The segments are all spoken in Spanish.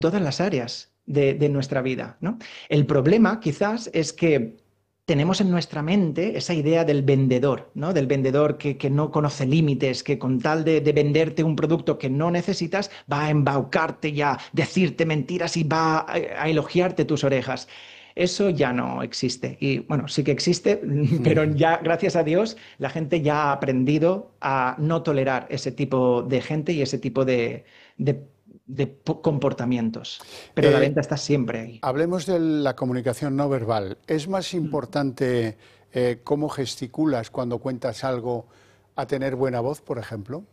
todas las áreas de nuestra vida, ¿no? El problema quizás es que tenemos en nuestra mente esa idea del vendedor, ¿no? Del vendedor que no conoce límites, que con tal de venderte un producto que no necesitas, va a embaucarte y a decirte mentiras y va a elogiarte tus orejas. Eso ya no existe. Y bueno, sí que existe, pero ya, gracias a Dios, la gente ya ha aprendido a no tolerar ese tipo de gente y ese tipo de, comportamientos. Pero la Eh, venta está siempre ahí. Hablemos de la comunicación no verbal. ¿Es más importante cómo gesticulas cuando cuentas algo a tener buena voz, por ejemplo?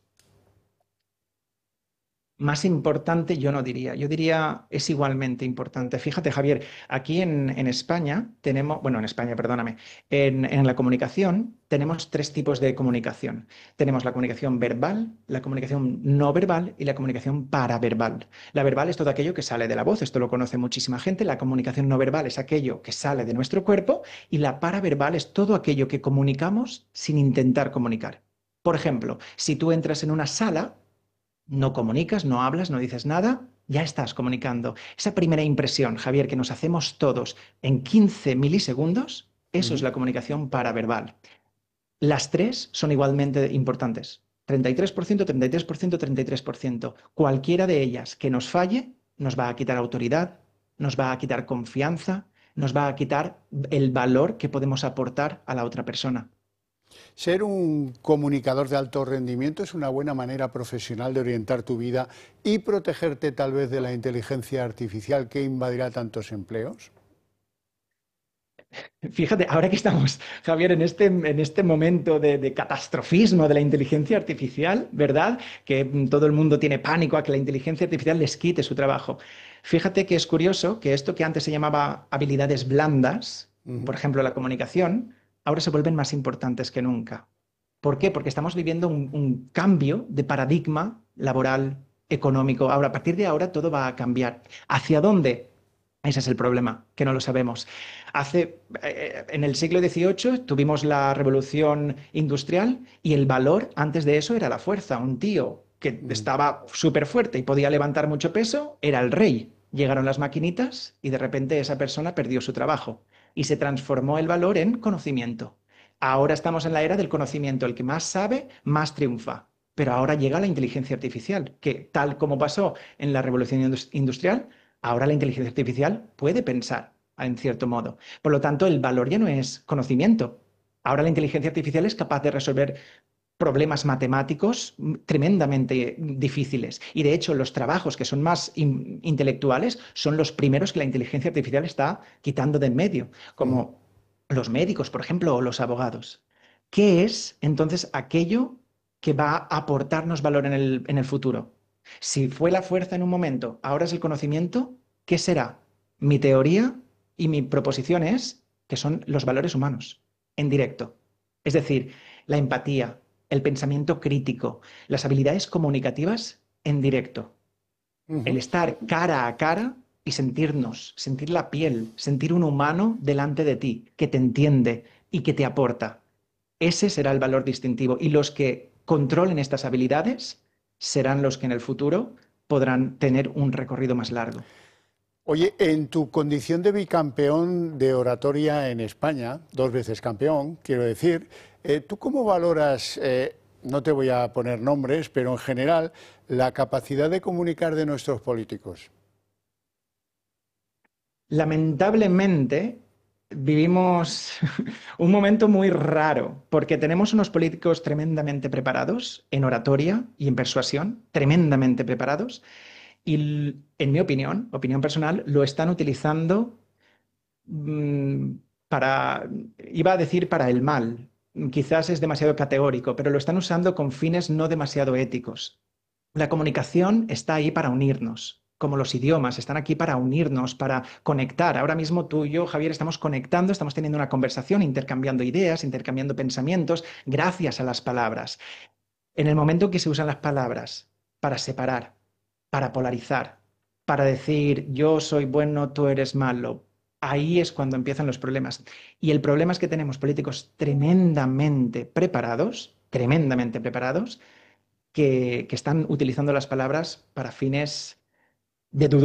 Más importante, yo no diría. Yo diría es igualmente importante. Fíjate, Javier, aquí en España tenemos, bueno, en España, perdóname, en la comunicación tenemos tres tipos de comunicación. Tenemos la comunicación verbal, la comunicación no verbal y la comunicación paraverbal. La verbal es todo aquello que sale de la voz, esto lo conoce muchísima gente. La comunicación no verbal es aquello que sale de nuestro cuerpo y la paraverbal es todo aquello que comunicamos sin intentar comunicar. Por ejemplo, si tú entras en una sala, no comunicas, no hablas, no dices nada, ya estás comunicando. Esa primera impresión, Javier, que nos hacemos todos en 15 milisegundos, eso es Ujú. la comunicación paraverbal. Las tres son igualmente importantes. 33%, 33%, 33%. Cualquiera de ellas que nos falle nos va a quitar autoridad, nos va a quitar confianza, nos va a quitar el valor que podemos aportar a la otra persona. Ser un comunicador de alto rendimiento es una buena manera profesional de orientar tu vida y protegerte tal vez de la inteligencia artificial que invadirá tantos empleos. Fíjate, ahora que estamos, Javier, en este momento de catastrofismo de la inteligencia artificial, ¿verdad? Que todo el mundo tiene pánico a que la inteligencia artificial les quite su trabajo. Fíjate que es curioso que esto que antes se llamaba habilidades blandas, por Ujú. ejemplo, la comunicación, ahora se vuelven más importantes que nunca. ¿Por qué? Porque estamos viviendo un cambio de paradigma laboral, económico. Ahora, a partir de ahora, todo va a cambiar. ¿Hacia dónde? Ese es el problema, que no lo sabemos. En el siglo XVIII tuvimos la revolución industrial y el valor antes de eso era la fuerza. Un tío que Mm. estaba súper fuerte y podía levantar mucho peso era el rey. Llegaron las maquinitas y de repente esa persona perdió su trabajo y se transformó el valor en conocimiento. Ahora estamos en la era del conocimiento. El que más sabe, más triunfa. Pero ahora llega la inteligencia artificial, que tal como pasó en la revolución industrial, ahora la inteligencia artificial puede pensar en cierto modo. Por lo tanto, el valor ya no es conocimiento. Ahora la inteligencia artificial es capaz de resolver problemas matemáticos tremendamente difíciles. Y de hecho, los trabajos que son más intelectuales son los primeros que la inteligencia artificial está quitando de en medio, Ujú. como los médicos, por ejemplo, o los abogados. ¿Qué es entonces aquello que va a aportarnos valor en el futuro? Si fue la fuerza en un momento, ahora es el conocimiento, ¿qué será? Mi teoría y mi proposición es que son los valores humanos, en directo. Es decir, la empatía, el pensamiento crítico, las habilidades comunicativas en directo. El Ujú. estar cara a cara y sentirnos, sentir la piel, sentir un humano delante de ti, que te entiende y que te aporta. Ese será el valor distintivo. Y los que controlen estas habilidades serán los que en el futuro podrán tener un recorrido más largo. Oye, en tu condición de bicampeón de oratoria en España, dos veces campeón, quiero decir, ¿tú cómo valoras, no te voy a poner nombres, pero en general, la capacidad de comunicar de nuestros políticos? Lamentablemente, vivimos un momento muy raro, porque tenemos unos políticos tremendamente preparados en oratoria y en persuasión, tremendamente preparados, y en mi opinión, opinión personal, lo están utilizando mm, iba a decir para el mal, quizás es demasiado categórico, pero lo están usando con fines no demasiado éticos. La comunicación está ahí para unirnos, como los idiomas, están aquí para unirnos, para conectar. Ahora mismo tú y yo, Javier, estamos conectando, estamos teniendo una conversación, intercambiando ideas, intercambiando pensamientos, gracias a las palabras. En el momento en que se usan las palabras para separar, para polarizar, para decir yo soy bueno, tú eres malo, ahí es cuando empiezan los problemas. Y el problema es que tenemos políticos tremendamente preparados, que están utilizando las palabras para fines de